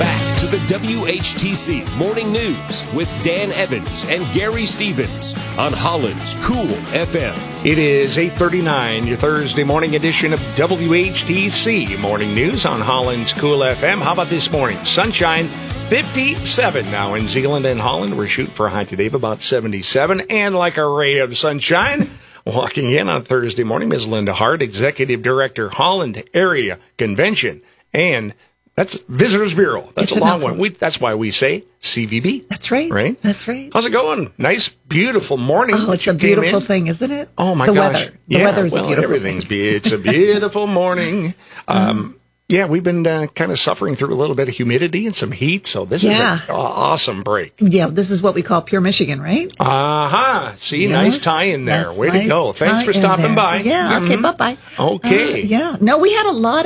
Back to the WHTC Morning News with Dan Evans and Gary Stevens on Holland's Cool FM. It is 8:39, your Thursday morning edition of WHTC Morning News on Holland's Cool FM. How about this morning? Sunshine, 57 now in Zeeland and Holland. We're shooting for a high today of about 77. And like a ray of sunshine, walking in on Thursday morning, Ms. Linda Hart, Executive Director, Holland Area Convention. And that's Visitors Bureau. That's a long one. That's why we say CVB. That's right. Right? That's right. How's it going? Nice, beautiful morning. Oh, it's a beautiful thing, isn't it? Oh, my gosh. Weather. The weather is a beautiful thing. It's a beautiful morning. Yeah, we've been kind of suffering through a little bit of humidity and some heat, so this is an awesome break. Yeah, this is what we call pure Michigan, right? See, nice tie in there. Way to go. Thanks for stopping by. Yeah, okay, bye-bye. Okay. Yeah. No, we had a lot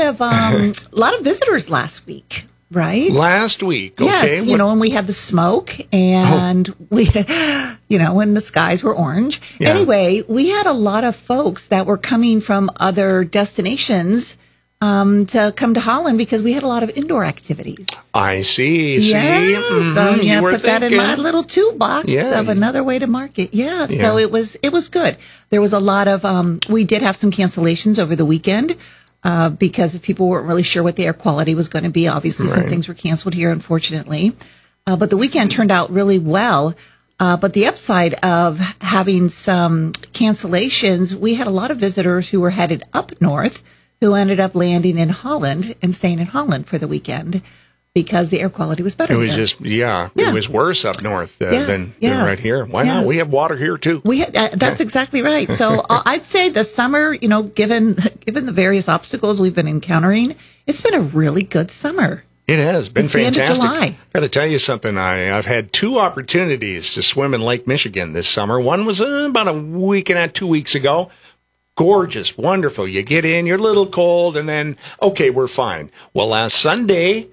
of visitors last week. Right? Last week, okay. Yes, and we had the smoke and we, when the skies were orange. Yeah. Anyway, we had a lot of folks that were coming from other destinations to come to Holland because we had a lot of indoor activities. I see. Yeah, so put that in my little toolbox of another way to market. Yeah, so it was good. There was a lot of, we did have some cancellations over the weekend. Because people weren't really sure what the air quality was going to be. Obviously, some things were canceled here, unfortunately. But the weekend turned out really well. But the upside of having some cancellations, we had a lot of visitors who were headed up north who ended up landing in Holland and staying in Holland for the weekend because the air quality was better. It was it was worse up north than right here. Why not? We have water here too. That's exactly right. So I'd say the summer, given the various obstacles we've been encountering, it's been a really good summer. It has been fantastic. The end of July. Got to tell you something. I've had 2 opportunities to swim in Lake Michigan this summer. One was about 2 weeks ago. Gorgeous, wonderful. You get in, you're a little cold, and then we're fine. Well, last Sunday.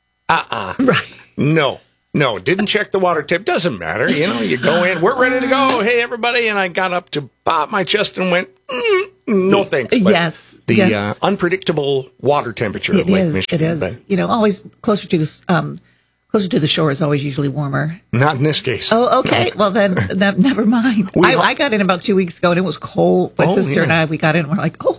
Right. No, didn't check the water tip. Doesn't matter. You go in, we're ready to go. Hey, everybody. And I got up to pop my chest and went, no thanks. But yes. The unpredictable water temperature of Lake Michigan. It is. Always closer to the shore is always usually warmer. Not in this case. Oh, okay. No. Well, then never mind. I got in about 2 weeks ago, and it was cold. My sister and I, we got in, and we're like, no.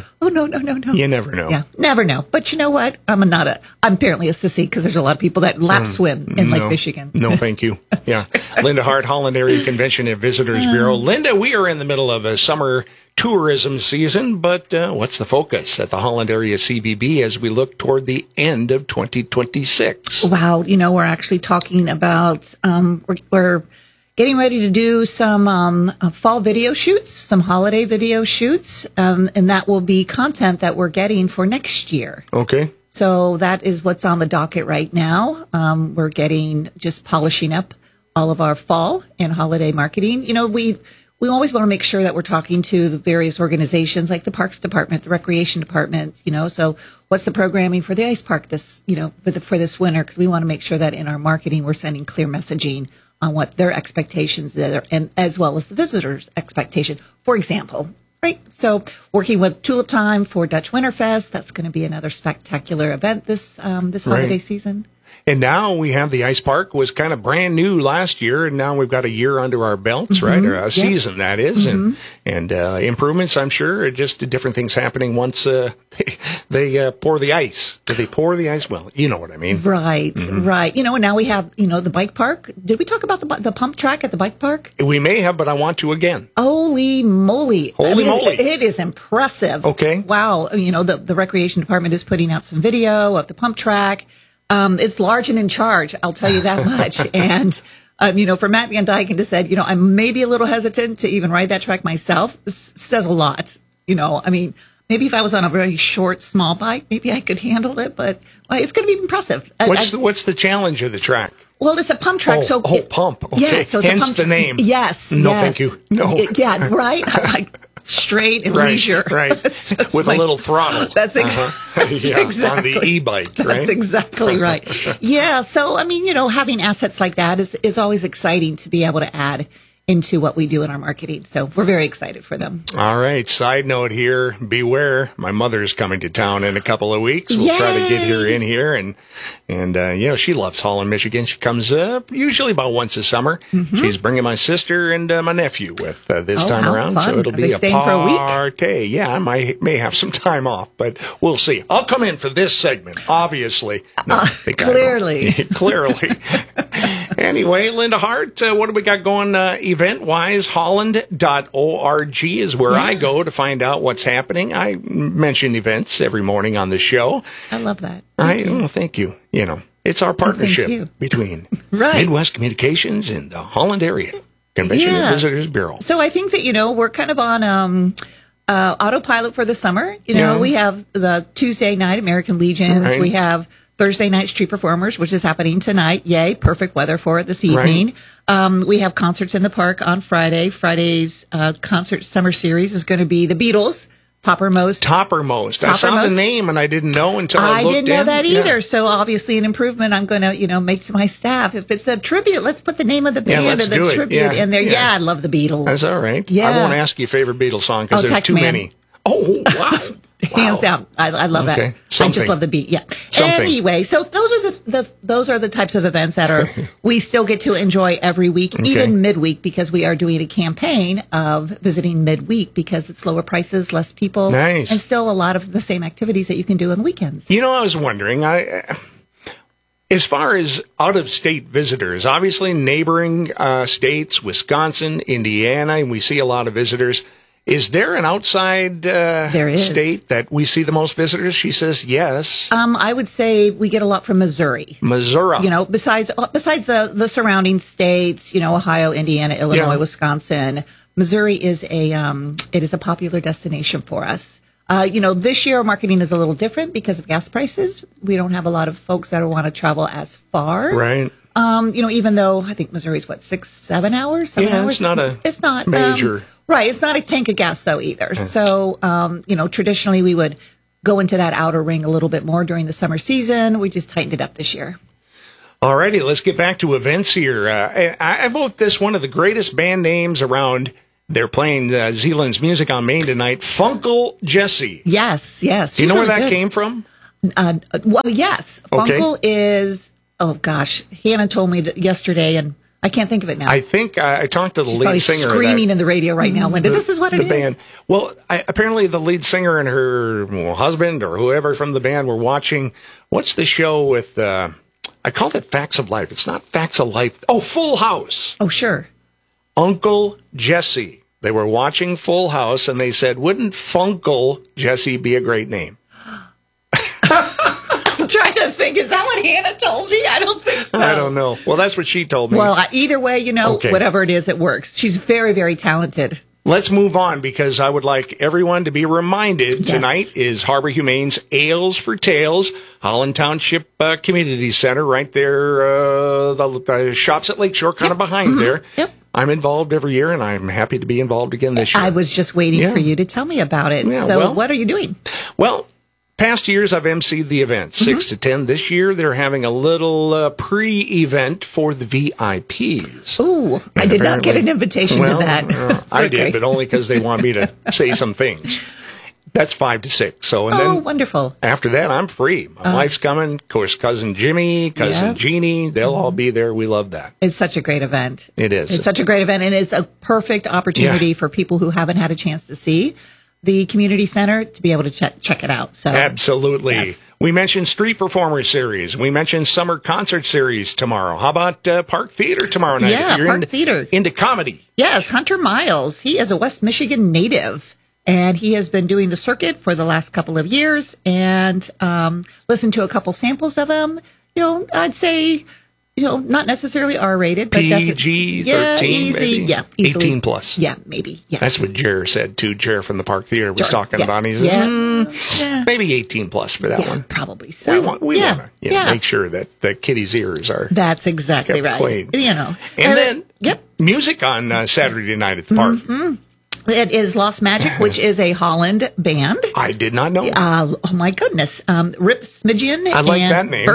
You never know. Yeah, never know. But you know what? I'm apparently a sissy because there's a lot of people that lap swim in Lake Michigan. No, thank you. Yeah. Linda Hart, Holland Area Convention and Visitors Bureau. Linda, we are in the middle of a summer tourism season, but what's the focus at the Holland Area CVB as we look toward the end of 2026? Wow, we're actually talking about we're getting ready to do some fall video shoots, some holiday video shoots, and that will be content that we're getting for next year. Okay. So that is what's on the docket right now. We're just polishing up all of our fall and holiday marketing. We always want to make sure that we're talking to the various organizations like the Parks Department, the Recreation Department, so what's the programming for the ice park for this winter? Because we want to make sure that in our marketing, we're sending clear messaging on what their expectations are, and as well as the visitors' expectation. For example, right? So working with Tulip Time for Dutch Winterfest, that's going to be another spectacular event this holiday season. And now we have the ice park was kind of brand new last year, and now we've got a year under our belts, right? Or a season, that is, and improvements, I'm sure, just different things happening once they pour the ice. Did they pour the ice? Well, you know what I mean. Right, right. And now we have, the bike park. Did we talk about the pump track at the bike park? We may have, but I want to again. Holy moly. Holy moly. It is impressive. Okay. Wow. The Recreation Department is putting out some video of the pump track. It's large and in charge, I'll tell you that much. And, for Matt Van Dyken to said, I'm maybe a little hesitant to even ride that track myself. This says a lot. Maybe if I was on a very short, small bike, maybe I could handle it, but it's going to be impressive. What's the challenge of the track? Well, it's a pump track. Pump. Okay. Yeah, so hence the name. Yes. No, yes. thank you. No. Yeah, right? Straight and leisure. Right. With a little throttle. That's exactly. On the e-bike, right? That's exactly right. Yeah. So, having assets like that is always exciting to be able to add into what we do in our marketing. So we're very excited for them. All right. Side note here, beware. My mother's coming to town in a couple of weeks. We'll try to get her in here. And she loves Holland, Michigan. She comes up usually about once a summer. Mm-hmm. She's bringing my sister and my nephew with this time around. Fun. So it'll be a party. Yeah, I may have some time off, but we'll see. I'll come in for this segment, obviously. No, clearly. Clearly. Anyway, Linda Hart, what do we got going event-wise? Holland.org is where I go to find out what's happening. I mention events every morning on the show. I love that. Thank you. It's our partnership between Midwest Communications and the Holland area Convention and Visitors Bureau. So I think that, we're kind of on autopilot for the summer. We have the Tuesday night American Legions. Right. We have Thursday night Street Performers, which is happening tonight. Yay, perfect weather for it this evening. Right. We have concerts in the park on Friday. Friday's concert summer series is going to be the Beatles. Toppermost. I saw the name and I didn't know until I looked in. I didn't know that either. Yeah. So obviously an improvement. I'm going to, make to my staff. If it's a tribute, let's put the name of the band and the tribute in there. Yeah, I love the Beatles. That's all right. Yeah. I won't ask you favorite Beatles song because there's too many. Oh, wow. Hands down. I love that. I just love the beat. Yeah. Anyway, so those are the types of events that we still get to enjoy every week, even midweek, because we are doing a campaign of visiting midweek because it's lower prices, less people, and still a lot of the same activities that you can do on the weekends. I was wondering, as far as out-of-state visitors, obviously neighboring states, Wisconsin, Indiana, and we see a lot of visitors. Is there an outside state that we see the most visitors? She says yes. I would say we get a lot from Missouri. Besides the surrounding states, Ohio, Indiana, Illinois, Wisconsin, Missouri is a popular destination for us. This year marketing is a little different because of gas prices. We don't have a lot of folks that want to travel as far. Right. Even though I think Missouri's 6-7 hours? 7 hours? It's not major. Right. It's not a tank of gas though either. So, traditionally we would go into that outer ring a little bit more during the summer season. We just tightened it up this year. All righty. Let's get back to events here. I vote this one of the greatest band names around. They're playing Zealand's music on Main tonight. Funkle Jesse. Yes. Do you know where that came from? Well, yes. Funkle is, Hannah told me yesterday, and I can't think of it now. I think I talked to the lead singer. Screaming in the radio right now. Linda, this is what it is. The band. Well, apparently the lead singer and her husband or whoever from the band were watching. What's the show with? I called it Facts of Life. It's not Facts of Life. Oh, Full House. Oh, sure. Uncle Jesse. They were watching Full House and they said, "Wouldn't Funkle Jesse be a great name?" I'm trying to think. Is that what Hannah told me? I don't think so. I don't know. Well, that's what she told me. Well, either way, whatever it is, it works. She's very, very talented. Let's move on because I would like everyone to be reminded tonight is Harbor Humane's Ales for Tales, Holland Township Community Center right there, the shops at Lakeshore kind of behind there. Yep. I'm involved every year, and I'm happy to be involved again this year. I was just waiting for you to tell me about it. Yeah, what are you doing? Well, past years, I've emceed the event, 6 to 10. This year, they're having a little pre-event for the VIPs. Ooh, I did not get an invitation to that. I did, but only because they want me to say some things. That's 5 to 6. So, and then wonderful. After that, I'm free. My wife's coming. Of course, cousin Jimmy, cousin Jeannie, they'll all be there. We love that. It's such a great event. It is. It's such a great event, and it's a perfect opportunity for people who haven't had a chance to see the community center to be able to check it out. So absolutely. Yes. We mentioned Street Performer Series. We mentioned Summer Concert Series tomorrow. How about Park Theater tomorrow night? Yeah, Park Theater. Into comedy. Yes, Hunter Miles. He is a West Michigan native. And he has been doing the circuit for the last couple of years and listened to a couple samples of him. I'd say, not necessarily R-rated, but PG-13, easy, maybe? Yeah, easily. 18 plus. Yeah, maybe, yes. That's what Jer said, too. Jer from the Park Theater was talking about. He said, maybe 18 plus for that one. Probably so. We want to make sure that the kitty's ears are That's exactly right. Played. And then music on Saturday night at the park. Mm-hmm. It is Lost Magic, which is a Holland band. I did not know. Oh, my goodness. Rip Smidgen I like that name. Bert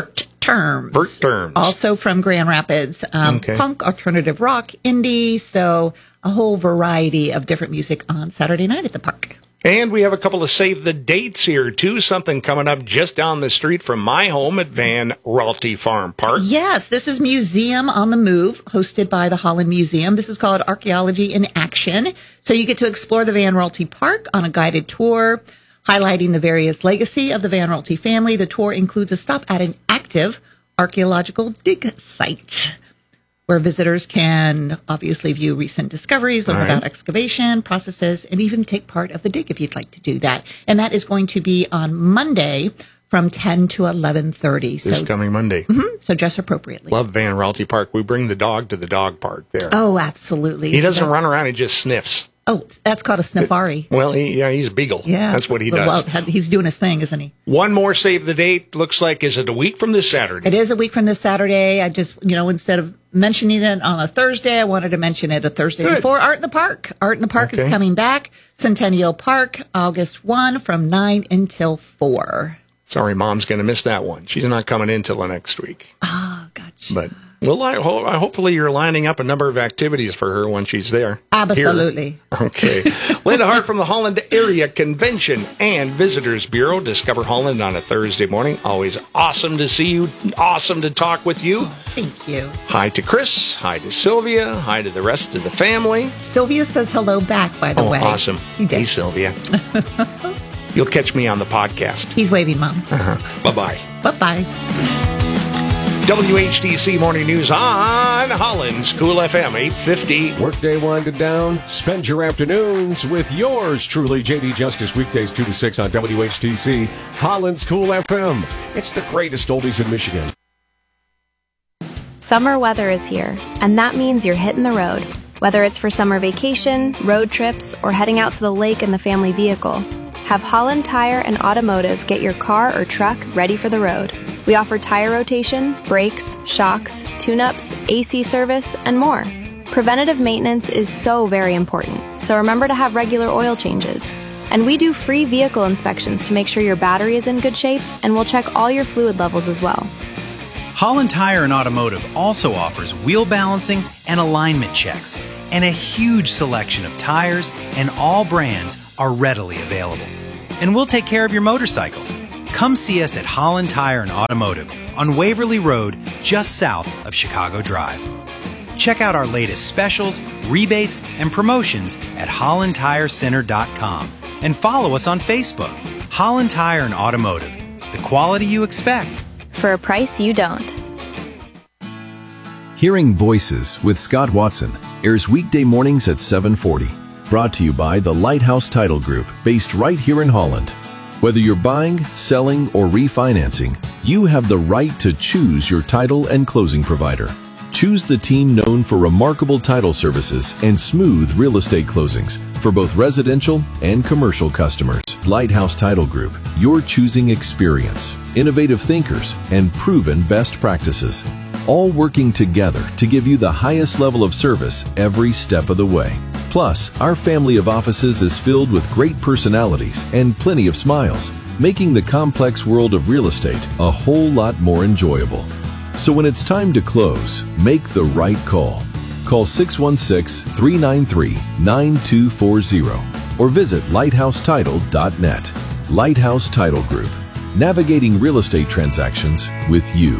Terms. Bert Terms. Also from Grand Rapids. Okay. Punk, alternative rock, indie. So a whole variety of different music on Saturday night at the park. And we have a couple of save the dates here, too. Something coming up just down the street from my home at Van Raalte Farm Park. Yes, this is Museum on the Move, hosted by the Holland Museum. This is called Archaeology in Action. So you get to explore the Van Raalte Park on a guided tour, highlighting the various legacy of the Van Raalte family. The tour includes a stop at an active archaeological dig site, where visitors can obviously view recent discoveries, learn about excavation processes, and even take part of the dig if you'd like to do that. And that is going to be on Monday from 10 to 11:30. This coming Monday. So dress appropriately. Love Van Raalte Park. We bring the dog to the dog park there. Oh, absolutely. He doesn't run around. He just sniffs. Oh, that's called a sniffari. Well, he's a beagle. Yeah. That's what he does. Well, he's doing his thing, isn't he? One more save the date. Looks like, is it a week from this Saturday? It is a week from this Saturday. I just, instead of mentioning it on a Thursday, I wanted to mention it a Thursday before. Art in the Park. Art in the Park is coming back. Centennial Park, August 1 from 9 until 4. Sorry, Mom's going to miss that one. She's not coming in till the next week. Oh, gotcha. But hopefully you're lining up a number of activities for her when she's there. Absolutely. Here. Okay. Linda Hart from the Holland Area Convention and Visitors Bureau. Discover Holland on a Thursday morning. Always awesome to see you. Awesome to talk with you. Thank you. Hi to Chris. Hi to Sylvia. Hi to the rest of the family. Sylvia says hello back, by the way. Oh, awesome. He did. Hey, Sylvia. You'll catch me on the podcast. He's waving, Mom. Bye-bye. Bye-bye. WHTC Morning News on Holland's Cool FM 850. Workday winded down. Spend your afternoons with yours truly, JD Justice, weekdays 2 to 6 on WHTC, Holland's Cool FM. It's the greatest oldies in Michigan. Summer weather is here, and that means you're hitting the road. Whether it's for summer vacation, road trips, or heading out to the lake in the family vehicle, have Holland Tire and Automotive get your car or truck ready for the road. We offer tire rotation, brakes, shocks, tune-ups, AC service, and more. Preventative maintenance is so very important, so remember to have regular oil changes. And we do free vehicle inspections to make sure your battery is in good shape, and we'll check all your fluid levels as well. Holland Tire and Automotive also offers wheel balancing and alignment checks, and a huge selection of tires and all brands are readily available. And we'll take care of your motorcycle. Come see us at Holland Tire and Automotive on Waverly Road, just south of Chicago Drive. Check out our latest specials, rebates, and promotions at hollandtirecenter.com and follow us on Facebook. Holland Tire and Automotive, the quality you expect for a price you don't. Hearing Voices with Scott Watson airs weekday mornings at 7:40. Brought to you by the Lighthouse Title Group, based right here in Holland. Whether you're buying, selling, or refinancing, you have the right to choose your title and closing provider. Choose the team known for remarkable title services and smooth real estate closings for both residential and commercial customers. Lighthouse Title Group, your choosing experience, innovative thinkers, and proven best practices, all working together to give you the highest level of service every step of the way. Plus, our family of offices is filled with great personalities and plenty of smiles, making the complex world of real estate a whole lot more enjoyable. So when it's time to close, make the right call. Call 616-393-9240 or visit lighthousetitle.net. Lighthouse Title Group, navigating real estate transactions with you.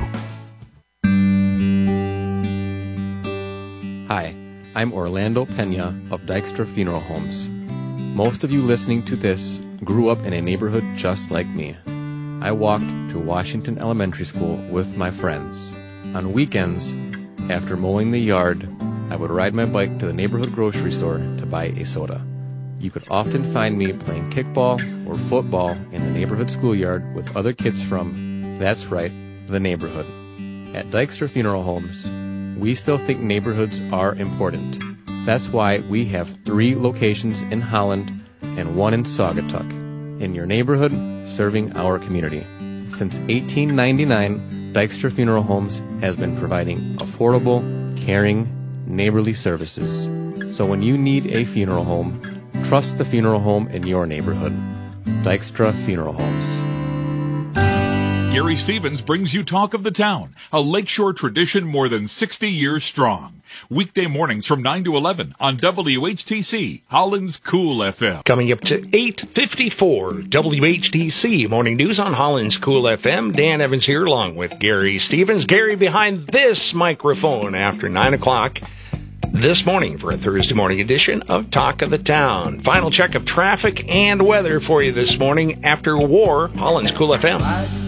Hi, I'm Orlando Pena of Dykstra Funeral Homes. Most of you listening to this grew up in a neighborhood just like me. I walked to Washington Elementary School with my friends. On weekends, after mowing the yard, I would ride my bike to the neighborhood grocery store to buy a soda. You could often find me playing kickball or football in the neighborhood schoolyard with other kids from, that's right, the neighborhood. At Dykstra Funeral Homes, we still think neighborhoods are important. That's why we have 3 locations in Holland and 1 in Saugatuck. In your neighborhood, serving our community. Since 1899, Dykstra Funeral Homes has been providing affordable, caring, neighborly services. So when you need a funeral home, trust the funeral home in your neighborhood. Dykstra Funeral Homes. Gary Stevens brings you Talk of the Town, a Lakeshore tradition more than 60 years strong. Weekday mornings from 9 to 11 on WHTC, Holland's Cool FM. Coming up to 8:54, WHTC Morning News on Holland's Cool FM. Dan Evans here along with Gary Stevens. Gary behind this microphone after 9 o'clock this morning for a Thursday morning edition of Talk of the Town. Final check of traffic and weather for you this morning after war, Holland's Cool FM.